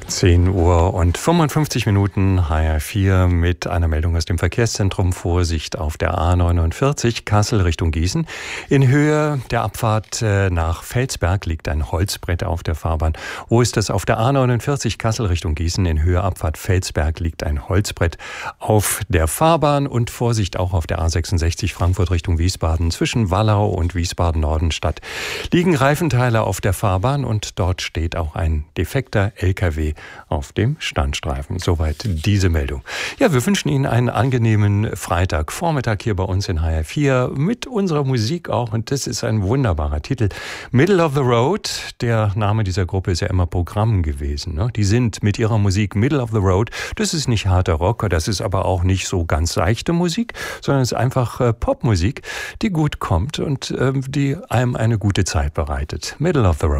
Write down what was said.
10 Uhr und 55 Minuten, HR4 mit einer Meldung aus dem Verkehrszentrum. Vorsicht auf der A49 Kassel Richtung Gießen. In Höhe der Abfahrt nach Felsberg liegt ein Holzbrett auf der Fahrbahn. Wo ist das? Auf der A49 Kassel Richtung Gießen. In Höhe Abfahrt Felsberg liegt ein Holzbrett auf der Fahrbahn. Und Vorsicht auch auf der A66 Frankfurt Richtung Wiesbaden. Zwischen Wallau und Wiesbaden-Nordenstadt liegen Reifenteile auf der Fahrbahn und dort steht auch ein defekter LKW auf dem Standstreifen. Soweit diese Meldung. Ja, wir wünschen Ihnen einen angenehmen Freitagvormittag hier bei uns in HR4 mit unserer Musik auch. Und das ist ein wunderbarer Titel. Middle of the Road. Der Name dieser Gruppe ist ja immer Programm gewesen. Ne? Die sind mit ihrer Musik Middle of the Road. Das ist nicht harter Rock, das ist aber auch nicht so ganz seichte Musik, sondern es ist einfach Popmusik, die gut kommt und die einem eine gute Zeit bereitet. Middle of the Road.